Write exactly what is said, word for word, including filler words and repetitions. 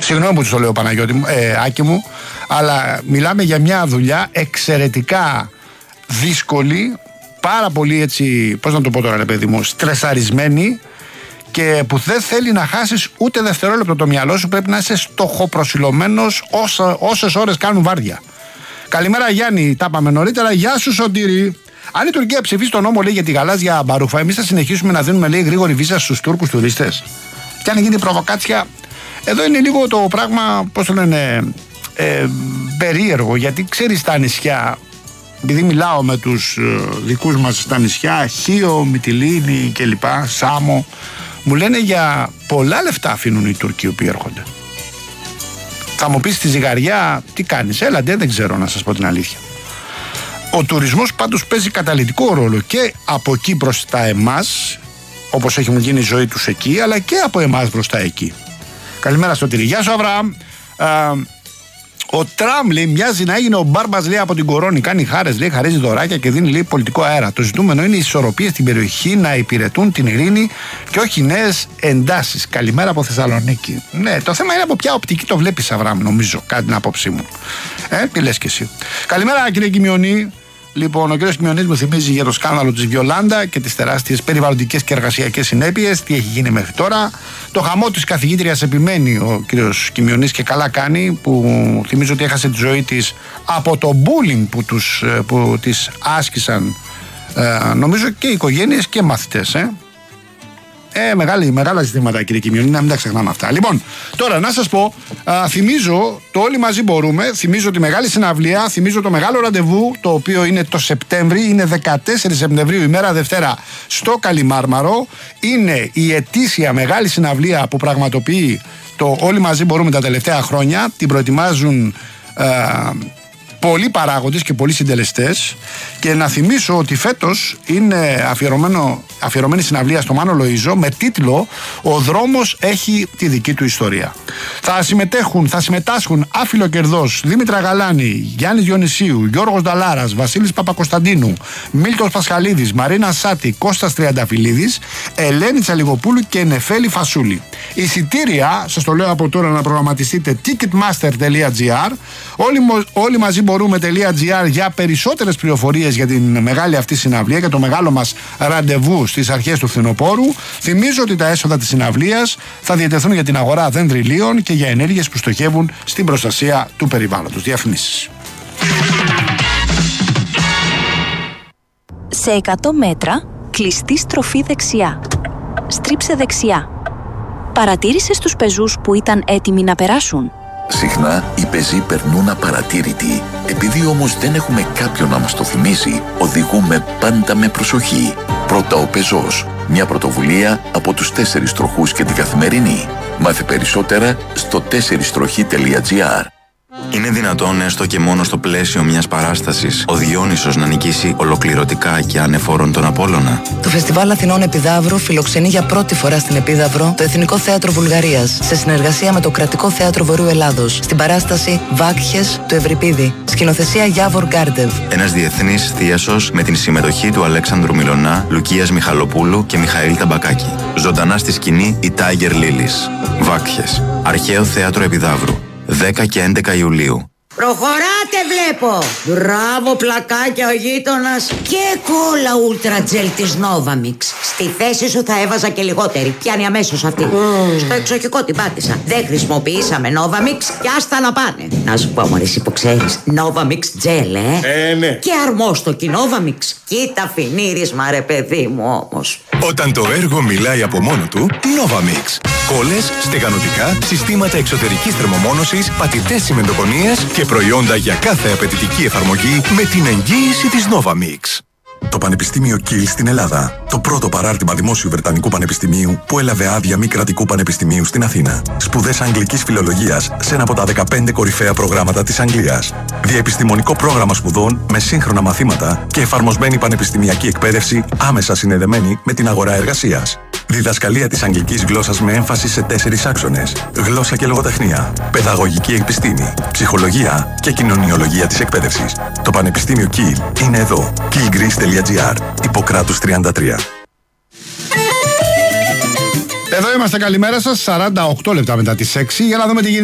Συγγνώμη που το λέω, Παναγιώτη μου, ε, Άκη μου, αλλά μιλάμε για μια δουλειά εξαιρετικά δύσκολη, πάρα πολύ έτσι, πώς να το πω τώρα, ρε παιδί μου, στρεσαρισμένη και που δεν θέλει να χάσεις ούτε δευτερόλεπτο το μυαλό σου. Πρέπει να είσαι στοχοπροσιλωμένος όσες ώρες κάνουν βάρδια. Καλημέρα Γιάννη, τα είπαμε νωρίτερα. Γεια σου Σωτήρη. Αν η Τουρκία ψηφίσει τον νόμο, λέει, για τη γαλάζια μπαρούφα, εμείς θα συνεχίσουμε να δίνουμε, λέει, γρήγορη βίζα στους Τούρκους τουρίστες. Και αν γίνει προβοκάτσια, εδώ είναι λίγο το πράγμα, πώς το λένε, ε, περίεργο. Γιατί ξέρεις, τα νησιά, επειδή μιλάω με τους ε, δικούς μας στα νησιά, Χίο, Μυτιλήνη κλπ, Σάμο, μου λένε για πολλά λεφτά αφήνουν οι Τούρκοι οι οποίοι έρχονται. Θα μου πεις στη ζυγαριά, τι κάνεις, έλατε, δεν ξέρω να σας πω την αλήθεια. Ο τουρισμός πάντως παίζει καταλυτικό ρόλο και από εκεί προς τα εμάς, όπως έχει γίνει η ζωή τους εκεί, αλλά και από εμάς μπροστά εκεί. Καλημέρα στο Τυρί. Γεια σου Αβραάμ. Ο Τραμ, λέει, μοιάζει να έγινε ο Μπάρμπας, λέει, από την κορώνη. Κάνει χάρες, λέει, χαρίζει δωράκια και δίνει, λέει, πολιτικό αέρα. Το ζητούμενο είναι οι ισορροπίες στην περιοχή να υπηρετούν την ειρήνη και όχι νέες εντάσεις. Καλημέρα από Θεσσαλονίκη. Ναι, το θέμα είναι από ποια οπτική το βλέπεις, Αβραάμ, νομίζω, κάτι την άποψή μου. Ε, τι λες κι εσύ. Καλημέρα, κύριε Κιμιονή. Λοιπόν, ο κ. Κιμιονής μου θυμίζει για το σκάνδαλο της Βιολάντα και τις τεράστιες περιβαλλοντικές και εργασιακές συνέπειες. Τι έχει γίνει μέχρι τώρα. Το χαμό της καθηγήτριας επιμένει ο κ. Κιμιονής και καλά κάνει, που θυμίζω ότι έχασε τη ζωή της από το bullying που, τους, που της άσκησαν, ε, νομίζω, και οι οικογένειες και μαθητές. Ε. Ε, μεγάλη, μεγάλα ζητήματα, κύριε Κιμιονή, να μην τα ξεχνάμε αυτά. Λοιπόν, τώρα να σας πω, α, θυμίζω το Όλοι Μαζί Μπορούμε, θυμίζω τη μεγάλη συναυλία, θυμίζω το μεγάλο ραντεβού, το οποίο είναι το Σεπτέμβρη, είναι δεκατέσσερις Σεπτεμβρίου, ημέρα Δευτέρα, στο Καλιμάρμαρο. Είναι η ετήσια μεγάλη συναυλία που πραγματοποιεί το Όλοι Μαζί Μπορούμε τα τελευταία χρόνια. Την προετοιμάζουν α, πολλοί παράγοντες και πολλοί συντελεστές, και να θυμίσω ότι φέτος είναι αφιερωμένο, αφιερωμένη συναυλία στο Μάνο Λοΐζο με τίτλο «Ο δρόμος έχει τη δική του ιστορία». Θα συμμετέχουν, θα συμμετάσχουν άφιλο κερδός Δήμητρα Γαλάνη, Γιάννης Διονυσίου, Γιώργος Νταλάρας, Βασίλης Παπακοσταντίνου, Μίλτος Πασχαλίδης, Μαρίνα Σάτη, Κώστας Τριανταφυλλίδης, Ελένη Τσαλιγοπούλου και Νεφέλη Φασούλη. Εισιτήρια, σας το λέω από τώρα να προγραμματιστείτε, ticketmaster τελεία gr, όλοι, όλοι μαζί μπορούμε.gr για περισσότερες πληροφορίες για την μεγάλη αυτή συναυλία και το μεγάλο μας ραντεβού στις αρχές του φθινοπόρου. Θυμίζω ότι τα έσοδα της συναυλίας θα διατεθούν για την αγορά δενδριλίων και για ενέργειες που στοχεύουν στην προστασία του περιβάλλοντος. Διαφημίσεις. Σε εκατό μέτρα, κλειστή στροφή δεξιά. Στρίψε δεξιά. Παρατήρησες τους πεζούς που ήταν έτοιμοι να περάσουν? Συχνά οι πεζοί περνούν απαρατήρητοι. Επειδή όμως δεν έχουμε κάποιον να μας το θυμίσει, οδηγούμε πάντα με προσοχή. Πρώτα ο πεζός. Μια πρωτοβουλία από τους τέσσερις τροχούς και την Καθημερινή. Μάθε περισσότερα στο τέσσερις τροχή τελεία gr. Είναι δυνατόν, έστω και μόνο στο πλαίσιο μιας παράστασης, ο Διόνυσος να νικήσει ολοκληρωτικά και ανεφόρον τον Απόλλωνα? Το Φεστιβάλ Αθηνών Επιδαύρου φιλοξενεί για πρώτη φορά στην Επίδαυρο το Εθνικό Θέατρο Βουλγαρίας, σε συνεργασία με το Κρατικό Θέατρο Βορείου Ελλάδος, στην παράσταση Βάκχες του Ευρυπίδη, σκηνοθεσία Γιάβορ Γκάρντεβ. Ένας διεθνής θίασος με την συμμετοχή του Αλέξανδρου Μιλωνά, Λουκίας Μιχαλοπούλου και Μιχαήλ Ταμπακάκη. Ζωντανά στη σκηνή η Τάιγερ Λίλης. Βάκχες. Αρχαίο Θέατρο Επιδαύρου. δέκα και έντεκα Ιουλίου. Προχωράτε βλέπω. Μπράβο πλακάκια ο γείτονας. Και κόλλα ούλτρα τζελ της Novamix. Στη θέση σου θα έβαζα και λιγότερη. Πιάνει αμέσως αυτή. mm. Στο εξοχικό την πάτησα. Δεν χρησιμοποιήσαμε Novamix και άστα να πάνε. Να σου πω μωρέ, εσύ που ξέρεις, Novamix τζελ, ε. Ε, ναι. Και αρμόστοκι Novamix. Κοίτα φινίρισμα ρε παιδί μου όμως. Όταν το έργο μιλάει από μόνο του, Novamix. Κόλλες, στεγανοτικά, συστήματα εξωτερικής θερμομόνωσης, πατητές τσιμεντοπονίες και προϊόντα για κάθε απαιτητική εφαρμογή με την εγγύηση της Novamix. Το Πανεπιστήμιο Kiel στην Ελλάδα. Το πρώτο παράρτημα δημόσιου Βρετανικού Πανεπιστημίου που έλαβε άδεια μη κρατικού πανεπιστημίου στην Αθήνα. Σπουδές αγγλικής φιλολογίας σε ένα από τα δεκαπέντε κορυφαία προγράμματα της Αγγλίας. Διαεπιστημονικό πρόγραμμα σπουδών με σύγχρονα μαθήματα και εφαρμοσμένη πανεπιστημιακή εκπαίδευση άμεσα συνδεδεμένη με την αγορά εργασίας. Διδασκαλία της αγγλικής γλώσσας με έμφαση σε τέσσερις άξονες. Γλώσσα και λογοτεχνία, παιδαγωγική επιστήμη, ψυχολογία και κοινωνιολογία της εκπαίδευσης. Το Πανεπιστήμιο Kiel είναι εδώ. kiel greece τελεία gr. Ιπποκράτους τριάντα τρία. Εδώ είμαστε, καλημέρα σας. σαράντα οκτώ λεπτά μετά τις έξι για να δούμε τι γίνεται.